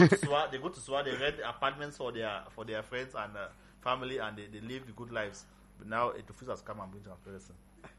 They go to SWA. They rent apartments for their friends and family, and they live the good lives. But now Etofus has come and bring transparency.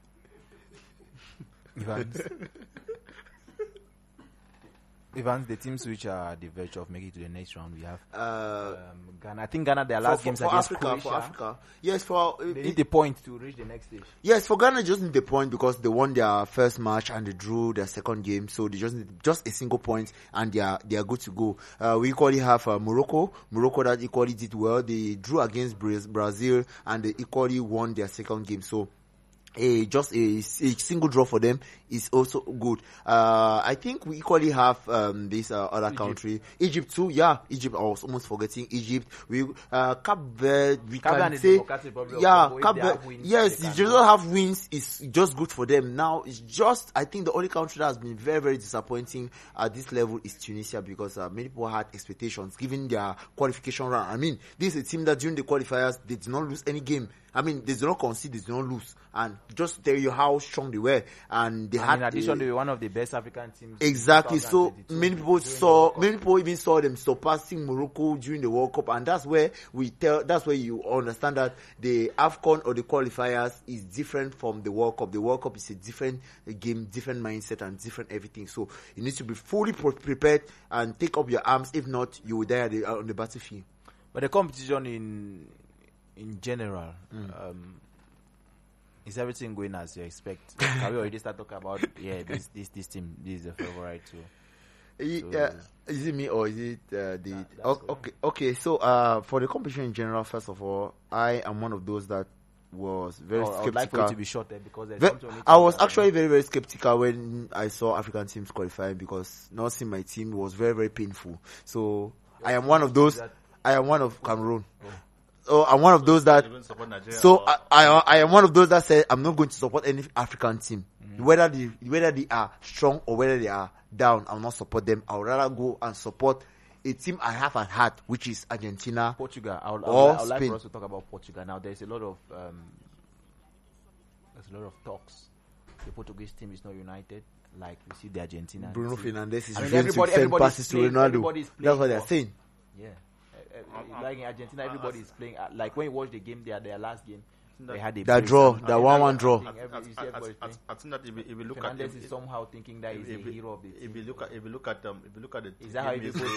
Evans, the teams which are the verge of making it to the next round, we have Ghana. I think Ghana, their last games against Croatia. For Africa. Yes, they need the point to reach the next stage. Yes, for Ghana, just need the point because they won their first match and they drew their second game. So they just need just a single point and they are good to go. We equally have Morocco that equally did well. They drew against Brazil and they equally won their second game. So just a single draw for them is also good. I think we equally have this other country, Egypt too. Yeah, Egypt. I was almost forgetting Egypt. We Cape Verde. We can say Cape Verde. Yes, if they don't have wins, it's just good for them. Now it's just I think the only country that has been very very disappointing at this level is Tunisia because many people had expectations given their qualification round. I mean, this is a team that during the qualifiers they did not lose any game. I mean, they did not concede, they did not lose. And just to tell you how strong they were. And they had... In addition, they were one of the best African teams. Exactly. So, many people even saw them surpassing Morocco during the World Cup. And that's where that's where you understand that the AFCON or the qualifiers is different from the World Cup. The World Cup is a different game, different mindset and different everything. So, you need to be fully prepared and take up your arms. If not, you will die on the battlefield. But the competition in general, is everything going as you expect? Can we already start talking about this team? This is the favorite too. Is it me or is it okay? So for the competition in general, first of all, I am one of those that was very skeptical. I would like for it to be short there because I was actually very very skeptical when I saw African teams qualifying because not seeing my team was very very painful. So I am one of those. I am one of Cameroon. So I'm one of those that. So I am one of those that said I'm not going to support any African team, whether they are strong or whether they are down. I'll not support them. I'll rather go and support a team I have at heart, which is Argentina, Portugal. I would like for us to talk about Portugal now. There's a lot of talks. The Portuguese team is not united. Like we see the Argentina. Bruno Fernandes is refusing to send passes to Ronaldo. That's what they're saying. Yeah. Like in Argentina, everybody is playing. Like when you watch the game, their last game, they had a draw, the 1-1 draw. I think that if you look at Fernandes is somehow thinking that he's the hero of the team. If you look at the is that how you do?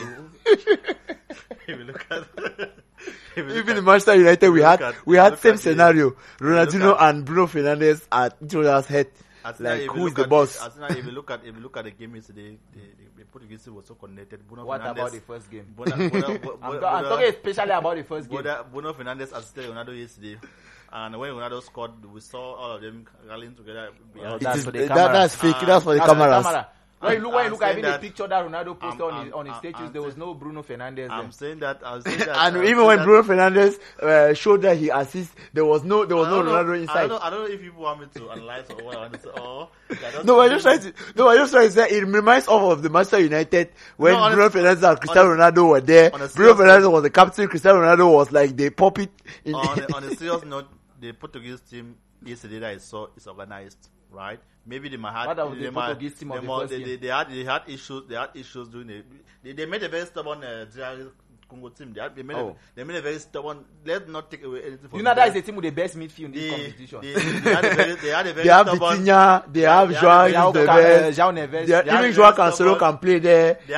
If you look at even in Manchester United, we had same scenario. Ronaldinho and Bruno Fernandes at each other's head. Like who is the boss? If you look at the game yesterday, the Portuguese team was so connected. What about the first game? I'm talking especially about the first game. Bruno Fernandes assisted Ronaldo yesterday, and when Ronaldo scored, we saw all of them rallying together. That's fake. That's for the cameras. When you look at even the picture that Ronaldo posted on his status, there was no Bruno Fernandes. I'm saying that. And even when Bruno Fernandes showed that he assists, there was no Ronaldo inside. I don't know if people want me to analyze or what I want to say. No, I just trying to say it reminds of the Manchester United when Bruno Fernandes and Cristiano Ronaldo were there. Bruno Fernandes was the captain. Cristiano Ronaldo was like the puppet. On a serious note, the Portuguese team yesterday that I saw is organized. Right? Maybe they might have. They had issues. They had issues doing it. They made a very stubborn Congo team. They made a very stubborn. Let's not take away anything from. That is a team with the best midfield in this competition. They had a very they have Vitinha. They have João Neves. Even João Cancelo can play there. They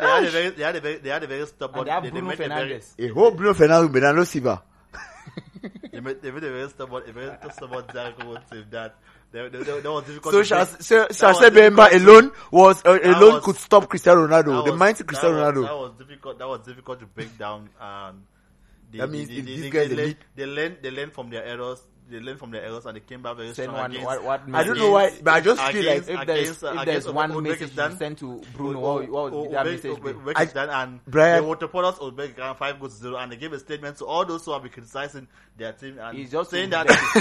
had a very stubborn. And they have Bruno Fernandes. A whole Bruno Fernandes, Bernardo Silva. They made a very stubborn Congo team that. That was difficult. So Charles Bemba alone could stop Cristiano Ronaldo. The mighty Cristiano Ronaldo. That was difficult to break down. That means if these guys they learn from their errors. They learned from their errors and they came back very strong against. I don't know why, but I just feel like if there's one message you send to Bruno, what would that message be? And they water us Uzbekistan 5-0, and they gave a statement to all those who have been criticizing their team and he's just saying that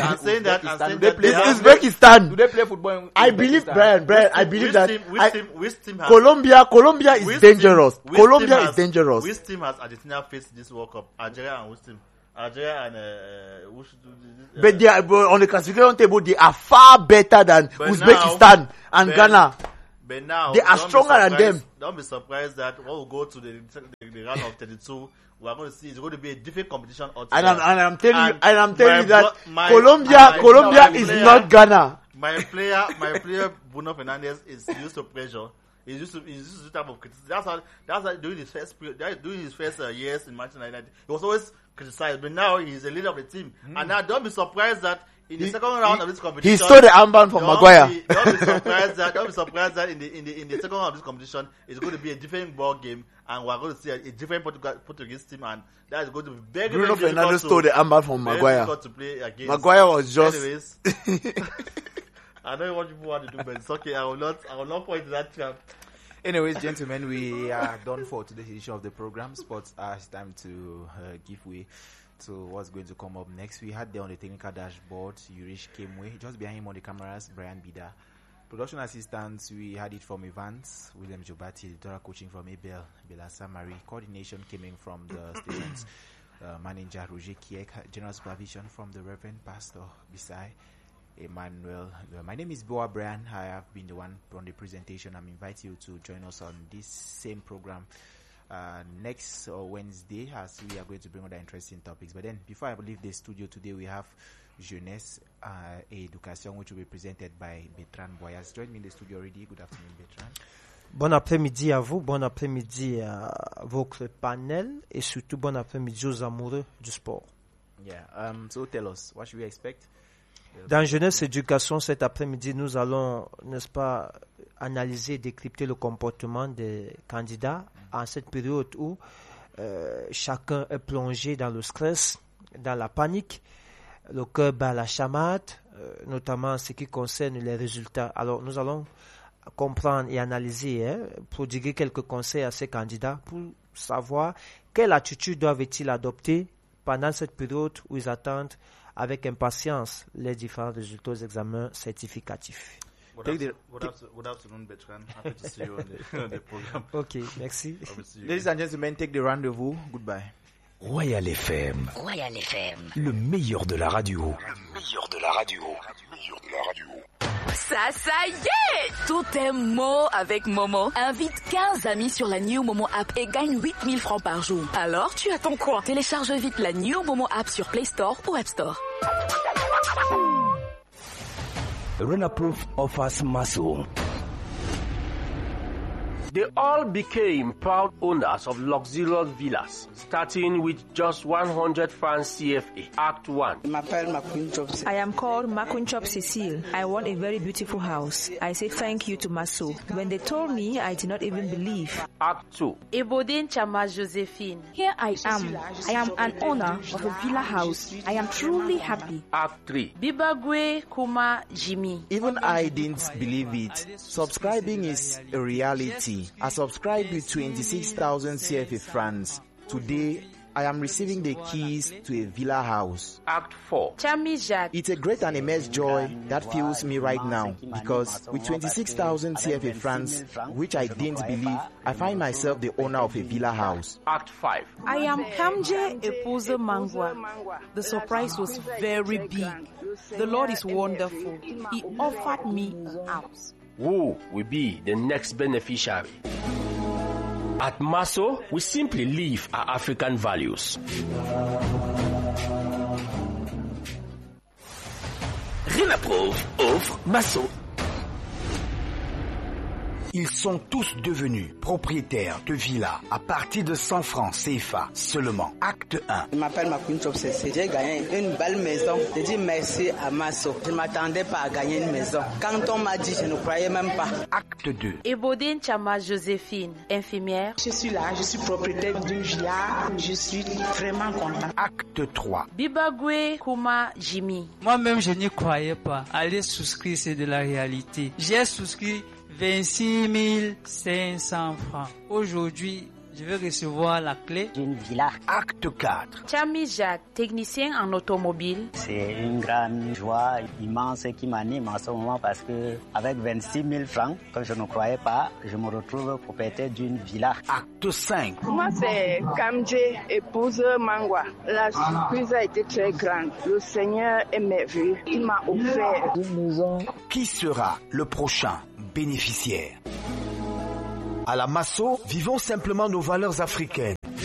Uzbekistan. Do they play football? I believe Brian. I believe that which team has Colombia is dangerous. Colombia is dangerous. Which team has Argentina faced this World Cup? Algeria and which team? Algeria and but they are on the classification table. They are far better than Uzbekistan and Ghana. But now they are stronger than them. Don't be surprised that when we go to the round of 32, we are going to see it's going to be a different competition altogether. And I'm telling you that Colombia is not Ghana. My player Bruno Fernandes is used to pressure. He's used to this type of criticism. That's how during his first years in Manchester United, he was always criticized. But now he's the leader of the team, and now don't be surprised that in the second round of this competition, he stole the armband from Maguire. Don't be surprised that in the second round of this competition, it's going to be a different ball game, and we're going to see a different Portuguese team, and that is going to be very Bruno Fernandes stole the armband from Maguire. To play against. Maguire was just. Anyways, I know what people want to do, but it's okay. I will not point to that trap. Anyways, gentlemen, we are done for today's edition of the program. Sports it's time to give way to what's going to come up next. We had there on the technical dashboard Yurish Kemwe, just behind him on the cameras Brian Bida. Production assistants, we had it from Evans, William Jobati, editorial coaching from Abel Belasa Marie, coordination coming from the station's manager Roger Kiek, general supervision from the Reverend Pastor Bisai Emmanuel. My name is Boa Brian. I have been the one on the presentation. I'm inviting you to join us on this same program next Wednesday, as we are going to bring other interesting topics. But then, before I leave the studio today, we have Jeunesse et Éducation, which will be presented by Bertrand Boyas. Join me in the studio already. Good afternoon, Bertrand. Bon après-midi à vous, bon après-midi à votre panel et surtout bon après-midi aux amoureux du sport. Yeah, so tell us, what should we expect? Dans Jeunesse Éducation, cet après-midi, nous allons, n'est-ce pas, analyser et décrypter le comportement des candidats en cette période où chacun est plongé dans le stress, dans la panique, le cœur bat la chamade, notamment en ce qui concerne les résultats. Alors, nous allons comprendre et analyser, prodiguer quelques conseils à ces candidats pour savoir quelle attitude doivent-ils adopter pendant cette période où ils attendent avec impatience les différents résultats aux examens certificatifs. Good afternoon, Bertrand. Happy to see you on the program. Ok, merci. Ladies and gentlemen, take the rendezvous. Goodbye. Royal FM. Le meilleur de la radio. Ça y est! Tout est Mo avec Momo. Invite 15 amis sur la New Momo app et gagne 8000 francs par jour. Alors, tu attends quoi? Télécharge vite la New Momo app sur Play Store ou App Store. Renaproof offers Maso. They all became proud owners of luxurious villas, starting with just 100 francs CFA. Act 1. I am called Makunchop Cecile. I want a very beautiful house. I say thank you to Maso. When they told me, I did not even believe. Act 2. Ebodin Chama Josephine. Here I am. I am an owner of a villa house. I am truly happy. Act 3. Bibagwe Kuma Jimmy. Even I didn't believe it. Subscribing is a reality. I subscribed with 26,000 CFA francs. Today, I am receiving the keys to a villa house. Act 4. Chami Jacques. It's a great and immense joy that fills me right now because with 26,000 CFA francs, which I didn't believe, I find myself the owner of a villa house. Act 5. I am Kamje Epouze Mangwa. The surprise was very big. The Lord is wonderful. He offered me a house. Who will be the next beneficiary? At Maso, we simply live our African values. Renaproof offre Maso. Ils sont tous devenus propriétaires de villas à partir de 100 francs CFA seulement. Acte 1. Je m'appelle Makunchop Cécile. J'ai gagné une belle maison. Je dis merci à Maso. Je ne m'attendais pas à gagner une maison. Quand on m'a dit, je ne croyais même pas. Acte 2. Ebodin Chama Josephine, infirmière. Je suis là, je suis propriétaire d'une villa. Je suis vraiment content. Acte 3. Bibagwe Kuma Jimmy. Moi-même, je n'y croyais pas. Aller souscrire, c'est de la réalité. J'ai souscrit 26 500 francs. Aujourd'hui, je vais recevoir la clé d'une villa. Acte 4. Chami Jacques, technicien en automobile. C'est une grande joie immense qui m'anime en ce moment parce que avec 26 000 francs, que je ne croyais pas, je me retrouve propriétaire d'une villa. Acte 5. Moi, c'est Kamje, épouse Mangwa. La surprise a été très grande. Le Seigneur est merveilleux. Il m'a offert une maison. Qui sera le prochain bénéficiaires. À la Masso, vivons simplement nos valeurs africaines.